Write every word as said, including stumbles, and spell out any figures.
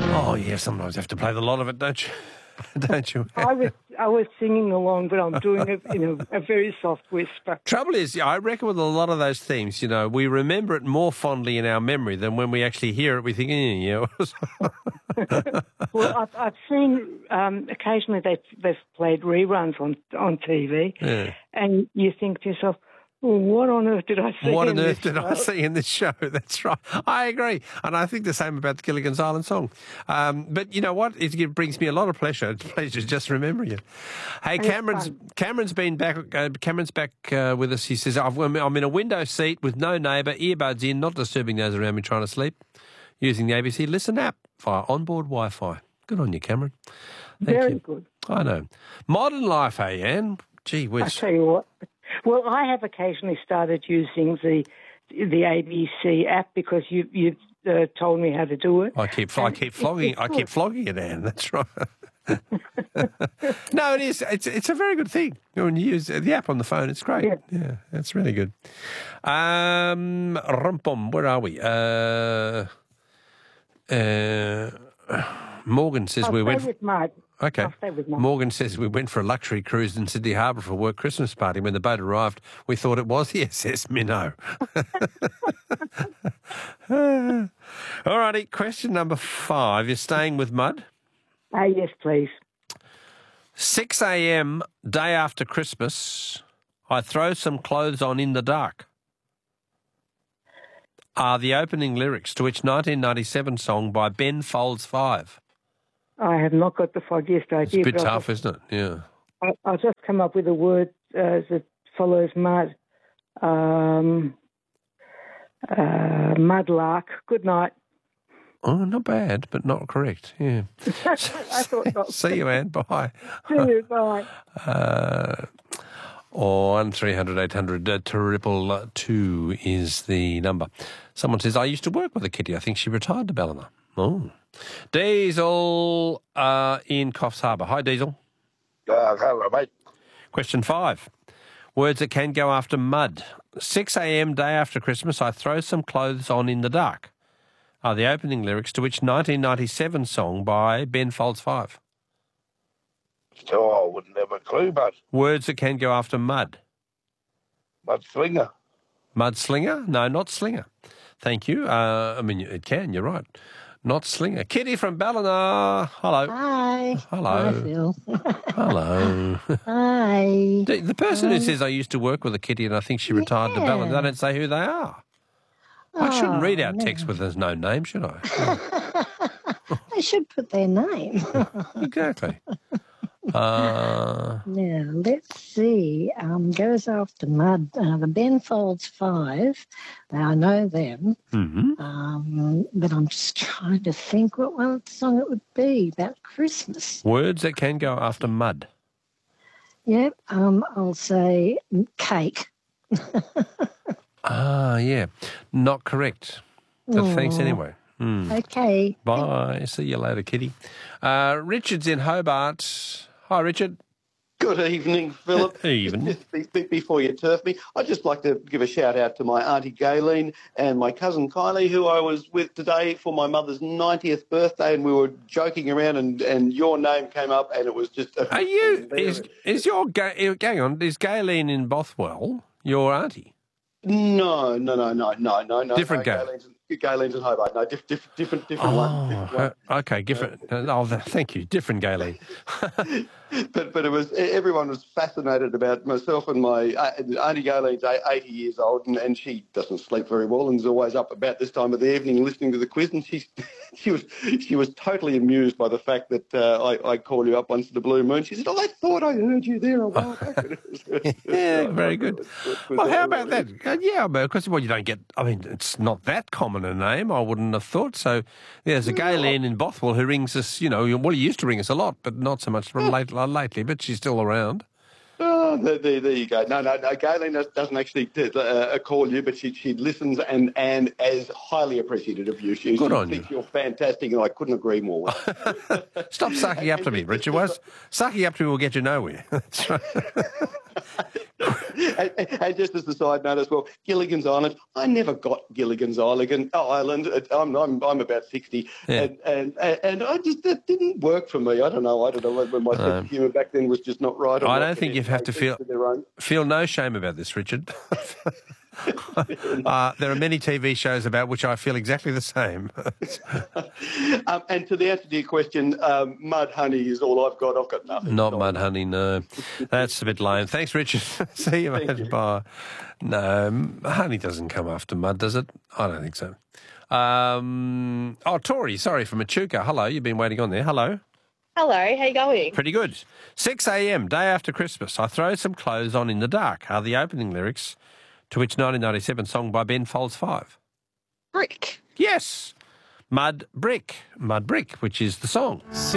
Oh, yeah, sometimes you have to play the lot of it, don't you? Don't you? I was I was singing along, but I'm doing it in a, a very soft whisper. Trouble is, I reckon with a lot of those themes, you know, we remember it more fondly in our memory than when we actually hear it, we think, eh, yeah. Well, I've, I've seen um, occasionally they've, they've played reruns on, on T V, Yeah. and you think to yourself, well, what on earth did I see What in on earth this did I show? see in this show? That's right. I agree. And I think the same about the Gilligan's Island song. Um, but you know what? It, it brings me a lot of pleasure. Pleasure just remembering it. Hey, And it's Cameron's fun. Cameron's been back. Uh, Cameron's back uh, with us. He says, I've, I'm in a window seat with no neighbour, earbuds in, not disturbing those around me trying to sleep, using the A B C Listen app via onboard Wi-Fi. Good on you, Cameron. Thank Very you. good. I know. Modern life, hey, Anne? Gee I whiz. tell you what. Well, I have occasionally started using the the A B C app because you you uh, told me how to do it. I keep I And keep it- flogging it's I keep good. flogging it, Anne. That's right. No, it is. It's it's a very good thing when you use the app on the phone. It's great. Yeah. Yeah, that's really good. Um, rum-pum, where are we? Uh, uh, Morgan says I'll we stay went. with Mark. Okay. I'll stay with Mark. Morgan says we went for a luxury cruise in Sydney Harbour for a work Christmas party. When the boat arrived, we thought it was the S S Minnow. All righty, question number five. You're staying with Mud? Ah, yes, please. six a.m. day after Christmas, I throw some clothes on in the dark are the opening lyrics to which nineteen ninety-seven song by Ben Folds Five. I have not got the foggiest idea. It's a bit but I'll tough, isn't it? Yeah. just- I'll, I'll just come up with a word uh, that follows mud. Um, uh, mudlark. Good night. Oh, not bad, but not correct. Yeah. I thought not. See you, Anne. Bye. See you. Bye. Uh, or one three hundred eight hundred uh, triple two is the number. Someone says, I used to work with a kitty. I think she retired to Ballina. Oh. Diesel uh, in Coffs Harbour. Hi, Diesel. Uh, hello, mate. Question five. Words that can go after mud. six a.m. day after Christmas, I throw some clothes on in the dark are the opening lyrics to which nineteen ninety-seven song by Ben Folds Five. Oh, I wouldn't have a clue, but Words that can go after mud. Mudslinger. Mudslinger? No, not slinger. Thank you. Uh, I mean, it can, you're right. Not slinger. Kitty from Ballina. Hello. Hi. Hello. Hi, Phil. Hello. Hi. The, the person who says I used to work with a kitty and I think she retired to Ballina, they don't say who they are. I shouldn't read out text with there's no name, should I? They should put their name. Exactly. Uh, Now, let's see. Um, goes after mud. Uh, the Ben Folds Five. Now, I know them. mhm. Um, but I'm just trying to think what one song it would be about Christmas. Words that can go after mud. Yep. Um, I'll say cake. Ah, yeah. Not correct. But thanks Aw. anyway. Mm. Okay. Bye. See you later, Kitty. Uh, Richard's in Hobart. Hi, Richard. Good evening, Philip. Even. Just be- be- Before you turf me, I'd just like to give a shout out to my auntie Gayleen and my cousin Kylie, who I was with today for my mother's ninetieth birthday, and we were joking around, and, and your name came up, and it was just. A Are you, is, is your, ga- hang on, is Gayleen in Bothwell your auntie? No, no, no, no, no, no, no. Different no, Gay. Gayleen's, Gayleen's in Hobart. No, diff, diff, different, different one. Different one. uh, okay, different. Uh, oh, th- thank you. Different Gayleen. But but it was everyone was fascinated about myself and my uh, Auntie Gayleen's eighty years old, and, and she doesn't sleep very well and is always up about this time of the evening listening to the quiz, and she she was she was totally amused by the fact that uh, I I called you up once in the blue moon. She said, "Oh, I thought I heard you there a while back." Yeah, very good. Well, how about that? Uh, yeah, because well, you don't get. I mean, it's not that common a name. I wouldn't have thought. So, yeah, there's a Gayleen in Bothwell who rings us. You know, well, he used to ring us a lot, but not so much late, lately. But she's still around. Oh, Oh, there, there, there you go. No, no, no. Galen doesn't actually uh, call you, but she she listens and and is highly appreciative of you. She, Good she on thinks you. you're fantastic, and I couldn't agree more with you. Stop sucking up to me, Richard. Was sucking up to me will get you nowhere. That's right. and, and just as a side note as well, Gilligan's Island. I never got Gilligan's Island. Island. I'm I'm, I'm about sixty, Yeah. and, and and I just that didn't work for me. I don't know. I don't know whether my sense of humour back then was just not right. Or I not, don't think you have to feel to their own. feel no shame about this, Richard. uh, there are many T V shows about which I feel exactly the same. um, and to the answer to your question, um, mud honey is all I've got. I've got nothing. Not mud honey, no. That's a bit lame. Thanks, Richard. See you, mate. Thank you. Bye. No, honey doesn't come after mud, does it? I don't think so. Um, oh, Tori, sorry, from Echuca. Hello, you've been waiting on there. Hello. Hello, how you going? Pretty good. six a.m., day after Christmas. I throw some clothes on in the dark are the opening lyrics to which nineteen ninety-seven song by Ben Folds Five? Brick. Yes. Mud Brick. Mud Brick, which is the song.